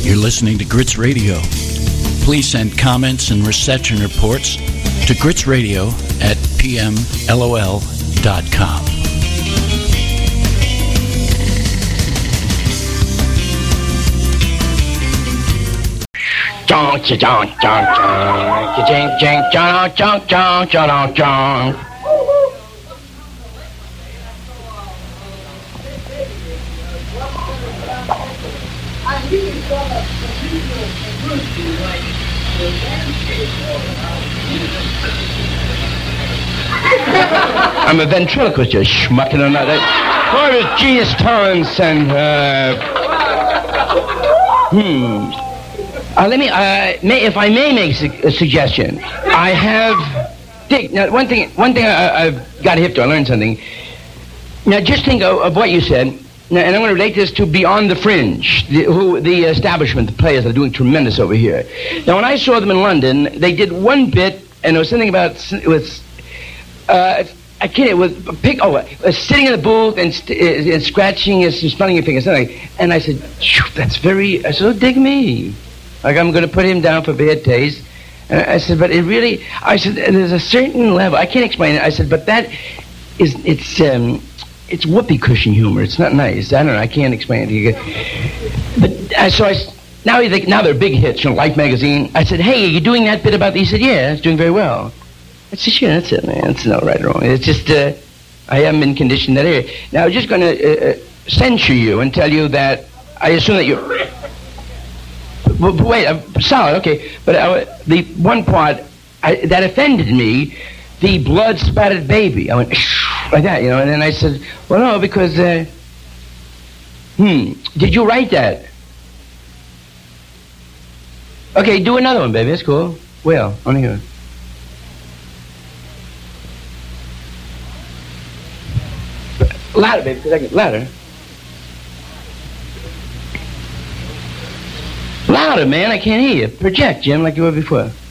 You're listening to Grits Radio. Please send comments and reception reports to gritsradio@pmlol.com. I'm a ventriloquist, you schmuck, and another. Or is Genius Torrance and, let me, if I may make a suggestion. I have, Dick, now one thing I've got hip to, I learned something. Now just think of what you said, now, and I'm going to relate this to Beyond the Fringe, the establishment, the players are doing tremendous over here. Now when I saw them in London, they did one bit, and there was something about, I kid it, with a pig, sitting in the booth and scratching his smelling fingers, something. And I said, that's very, I said, oh, dig me. Like I'm going to put him down for bad taste. And I said, but it really, I said, there's a certain level, I can't explain it. I said, but that is, it's whoopee cushion humor. It's not nice. I don't know, I can't explain it. But, now they're big hits, Life magazine. I said, hey, are you doing that bit about, he said, yeah, it's doing very well. I said, sure, that's it, man. It's not right or wrong. It's just, I haven't been conditioned that area. Now, I'm just going to censure you and tell you that I assume that you're... Wait, solid, okay. But the one part that offended me, the blood-spattered baby. I went, like that, and then I said, well, no, because, did you write that? Okay, do another one, baby. That's cool. Well, on here. Louder, baby, because I can... Louder. Louder, man, I can't hear you. Project, Jim, like you were before.